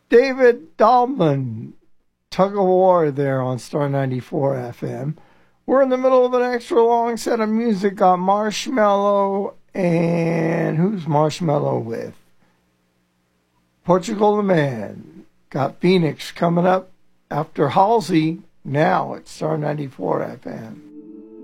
David Dahlman, Tug of War there on Star 94 FM. We're in the middle of an extra long set of music. Got Marshmello, and who's Marshmello with? Portugal the Man. Got Phoenix coming up after Halsey now at Star 94 FM.